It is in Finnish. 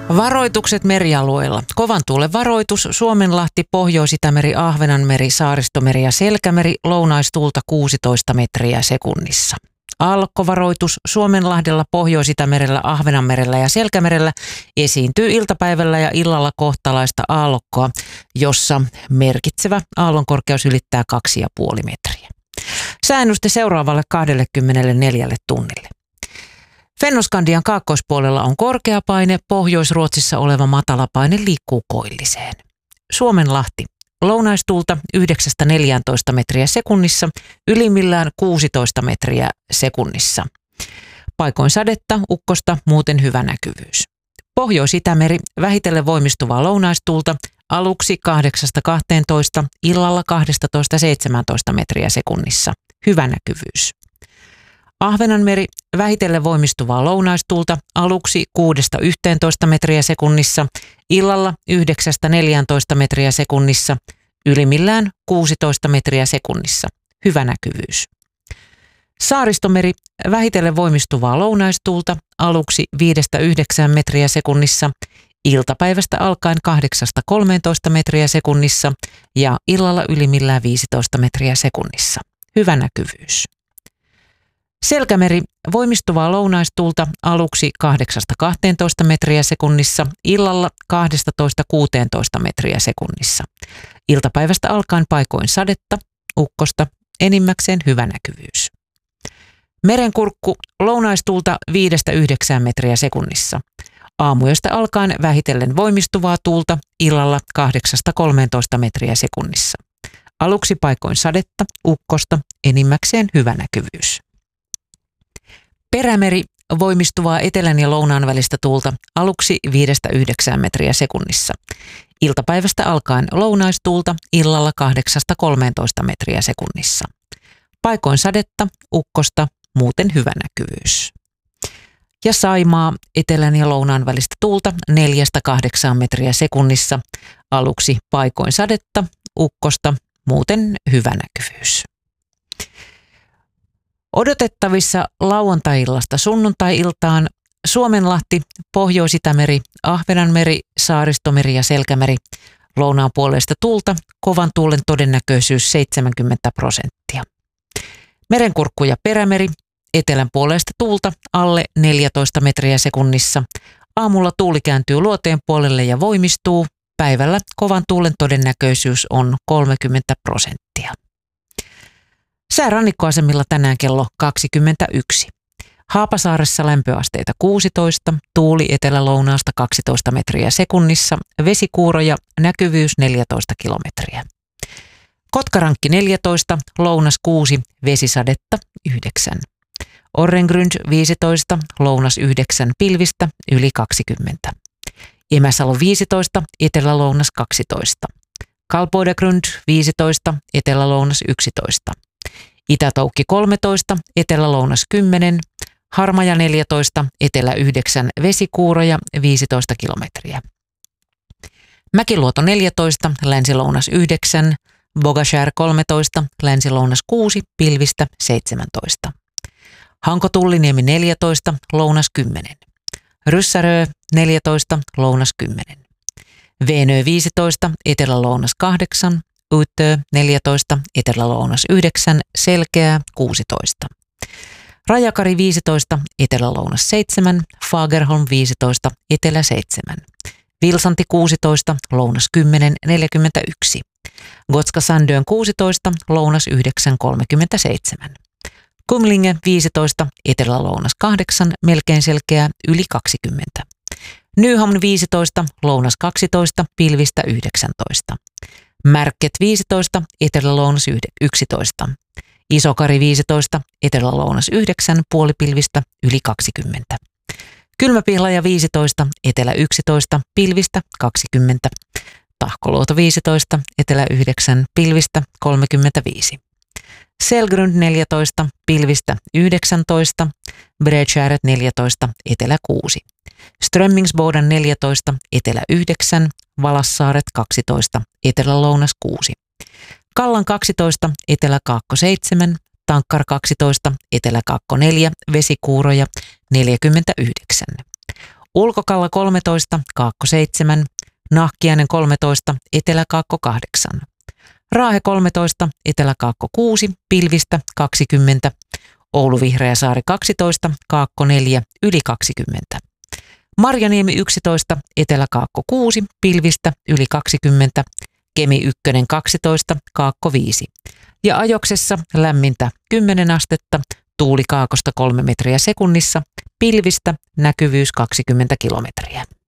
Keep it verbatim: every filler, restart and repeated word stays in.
Varoitukset merialueilla. Kovan tuulen varoitus: Suomenlahti, Pohjois-Itämeri, Ahvenanmeri, Saaristomeri ja Selkämeri, lounaistuulta kuusitoista metriä sekunnissa. Aallokkovaroitus: Suomenlahdella, Pohjois-Itämerellä, Ahvenanmerellä ja Selkämerellä esiintyy iltapäivällä ja illalla kohtalaista aallokkoa, jossa merkitsevä aallonkorkeus ylittää kaksi pilkku viisi metriä. Sääennuste seuraavalle kaksikymmentäneljä tunnille. Fennoskandian kaakkoispuolella on korkea paine, Pohjois-Ruotsissa oleva matalapaine liikkuu koilliseen. Suomenlahti: lounaistuulta yhdeksästä neljääntoista metriä sekunnissa, ylimmillään kuusitoista metriä sekunnissa. Paikoin sadetta, ukkosta, muuten hyvä näkyvyys. Pohjois-Itämeri: vähitellen voimistuvaa lounaistuulta, aluksi kahdeksasta kahteentoista, illalla kaksitoista seitsemäntoista metriä sekunnissa. Hyvä näkyvyys. Ahvenanmeri: vähitellen voimistuvaa lounaistuulta, aluksi kuudesta yhteentoista metriä sekunnissa, illalla yhdeksästä neljääntoista metriä sekunnissa, ylimmillään kuusitoista metriä sekunnissa. Hyvä näkyvyys. Saaristomeri: vähitellen voimistuvaa lounaistuulta, aluksi viidestä yhdeksään metriä sekunnissa, iltapäivästä alkaen kahdeksasta kolmeentoista metriä sekunnissa ja illalla ylimmillään viisitoista metriä sekunnissa. Hyvä näkyvyys. Selkämeri: voimistuvaa lounaistuulta, aluksi kahdeksasta kahteentoista metriä sekunnissa, illalla kaksitoista kuuteentoista metriä sekunnissa. Iltapäivästä alkaen paikoin sadetta, ukkosta, enimmäkseen hyvä näkyvyys. Merenkurkku: lounaistuulta viidestä yhdeksään metriä sekunnissa. Aamuyöstä alkaen vähitellen voimistuvaa tuulta, illalla kahdeksasta kolmeentoista metriä sekunnissa. Aluksi paikoin sadetta, ukkosta, enimmäkseen hyvä näkyvyys. Perämeri: voimistuvaa etelän ja lounaan välistä tuulta, aluksi viidestä yhdeksään metriä sekunnissa. Iltapäivästä alkaen lounaistuulta, illalla kahdeksasta kolmeentoista metriä sekunnissa. Paikoin sadetta, ukkosta, muuten hyvä näkyvyys. Ja Saimaa: etelän ja lounaan välistä tuulta, neljästä kahdeksaan metriä sekunnissa. Aluksi paikoin sadetta, ukkosta, muuten hyvä näkyvyys. Odotettavissa lauantai-illasta sunnuntai-iltaan: Suomenlahti, Pohjois-Itämeri, Ahvenanmeri, Saaristomeri ja Selkämeri, lounaan puoleista tuulta, kovan tuulen todennäköisyys seitsemänkymmentä prosenttia. Merenkurkku ja Perämeri: etelän puoleista tuulta, alle neljätoista metriä sekunnissa. Aamulla tuuli kääntyy luoteen puolelle ja voimistuu. Päivällä kovan tuulen todennäköisyys on kolmekymmentä prosenttia. Sää rannikkoasemilla tänään kello kaksikymmentäyksi. Haapasaaressa lämpöasteita kuusitoista, tuuli etelä-lounaasta kaksitoista metriä sekunnissa, vesikuuroja, näkyvyys neljätoista kilometriä. Kotkarankki neljätoista, lounas kuusi, vesisadetta yhdeksän. Orrengrund viisitoista, lounas yhdeksän, pilvistä yli kaksikymmentä. Emäsalo viisitoista, etelä-lounas kaksitoista. Kalpoidagrund viisitoista, etelä-lounas yksitoista. Itätoukki kolmetoista, etelä-lounas kymmenen, Harmaja neljätoista, etelä yhdeksän, vesikuuroja viisitoista kilometriä. Mäkiluoto neljätoista, länsi-lounas yhdeksän, Bogashär kolmetoista, länsi-lounas kuusi, pilvistä seitsemäntoista. Hanko-Tulliniemi neljätoista, lounas kymmenen. Ryssärö neljätoista, lounas kymmenen. Veenö viisitoista, etelä-lounas kahdeksan, Uitö neljätoista, etelä-lounas yhdeksän, Selkeä kuusitoista. Rajakari viisitoista, etelä-lounas seitsemän, Fagerholm viisitoista, etelä seitsemän. Vilsanti kuusitoista, lounas kymmenen, neljäkymmentäyksi. Gotska Sandön kuusitoista, lounas yhdeksän, kolmekymmentäseitsemän. Kumlinge viisitoista, etelä-lounas kahdeksan, melkein selkeä, yli kaksikymmentä. Nyhamn viisitoista, lounas kaksitoista, pilvistä yhdeksäntoista. Märket viisitoista, etelä-lounas yksitoista. Isokari viisitoista, etelä-lounas yhdeksän, puolipilvistä yli kaksikymmentä. Kylmäpihlaja viisitoista, etelä yksitoista, pilvistä kaksikymmentä. Tahkoluoto viisitoista, etelä yhdeksän, pilvistä kolmekymmentäviisi. Selgrund neljätoista, pilvistä yhdeksäntoista. Bredskärret neljätoista, etelä kuusi. Strömmingsboden neljätoista, etelä yhdeksän. Valassaaret kaksitoista, etelä-lounas kuusi. Kallan kaksitoista, etelä-kaakko seitsemän. Tankkar kaksitoista, etelä-kaakko neljä, vesikuuroja neljäkymmentäyhdeksän. Ulkokalla kolmetoista, Kaakko seitsemän, Nahkiainen kolmetoista, Etelä-Kaakko kahdeksan. Raahe kolmetoista, Etelä-Kaakko kuusi, pilvistä kaksikymmentä. Oulu Vihreäsaari kaksitoista, Kaakko neljä, yli kaksikymmentä. Marjaniemi yksitoista, Etelä-Kaakko kuusi, pilvistä yli kaksikymmentä. Kemi yksi kaksitoista, Kaakko viisi. Ja Ajoksessa lämmintä kymmenen astetta, tuuli kaakosta kolme metriä sekunnissa, pilvistä näkyvyys kaksikymmentä kilometriä.